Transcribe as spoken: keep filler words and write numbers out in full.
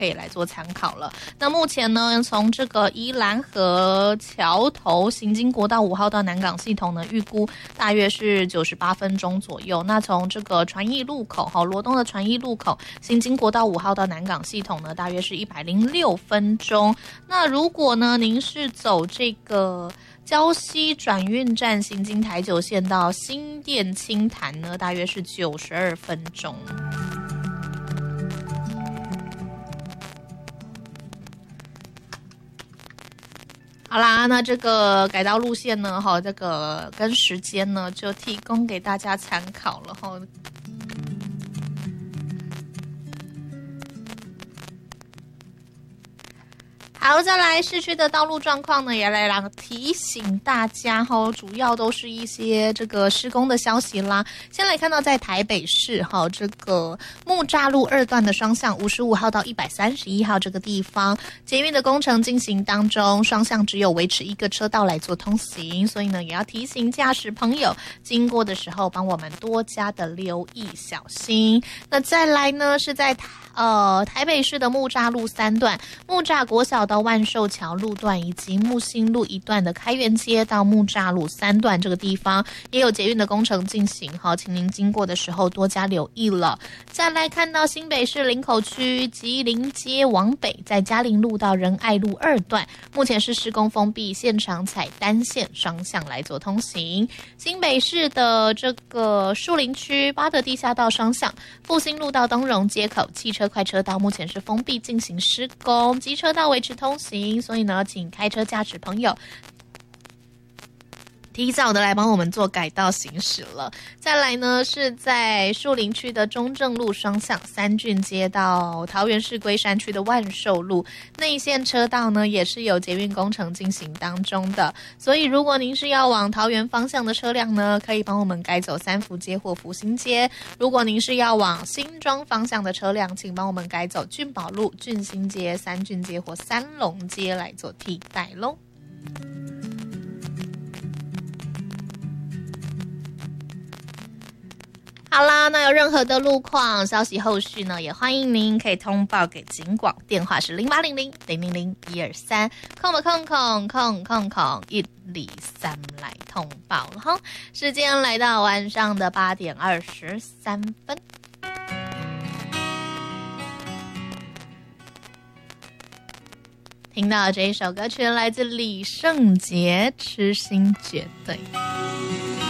可以来做参考了。那目前呢，从这个宜兰河桥头行经国道五号到南港系统呢，预估大约是九十八分钟左右。那从这个传艺路口哈，罗东的传艺路口行经国道五号到南港系统呢，大约是一百零六分钟。那如果呢，您是走这个礁溪转运站行经台九线到新店清潭呢，大约是九十二分钟。好啦，那这个改道路线呢，哈，这个跟时间呢，就提供给大家参考了哈。好，再来市区的道路状况呢，也来让提醒大家哈，主要都是一些这个施工的消息啦。先来看到在台北市哈，这个木栅路二段的双向五十五号到一百三十一号这个地方，捷运的工程进行当中，双向只有维持一个车道来做通行，所以呢，也要提醒驾驶朋友经过的时候，帮我们多加的留意小心。那再来呢，是在呃台北市的木栅路三段，木栅国小到万寿桥路段以及木星路一段的开元街到木栅路三段这个地方也有捷运的工程进行，好，请您经过的时候多加留意了。再来看到新北市林口区吉林街往北，在嘉陵路到仁爱路二段，目前是施工封闭，现场采单线双向来做通行。新北市的这个树林区八德地下道双向，复兴路到东荣街口汽车快车道目前是封闭进行施工，机车道维持通行，所以呢，请开车驾驶朋友提早的来帮我们做改道行驶了。再来呢，是在树林区的中正路双向三郡街到桃园市龟山区的万寿路内线车道呢，也是有捷运工程进行当中的，所以如果您是要往桃园方向的车辆呢，可以帮我们改走三福街或福兴街；如果您是要往新庄方向的车辆，请帮我们改走俊宝路、俊兴街、三郡街或三龙街来做替代咯。好啦，那有任何的路况消息后续呢，也欢迎您可以通报给警广，电话是零八零零零零零一二三，空的空空空空空一二三来通报了哈。时间来到晚上的八点二十三分。听到这一首歌曲来自李圣杰，《痴心绝对》。